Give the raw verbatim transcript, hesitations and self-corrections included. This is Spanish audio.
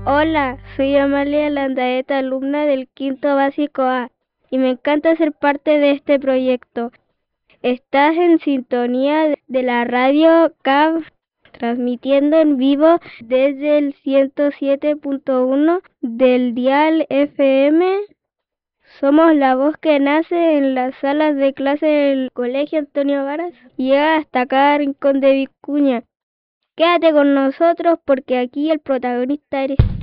Hola, soy Amalia Landaeta, alumna del quinto básico A, y me encanta ser parte de este proyecto. Estás en sintonía de la radio C A V, transmitiendo en vivo desde el ciento siete punto uno del dial F M. Somos la voz que nace en las salas de clase del Colegio Antonio Varas y llega hasta cada rincón de Vicuña. Quédate con nosotros porque aquí el protagonista eres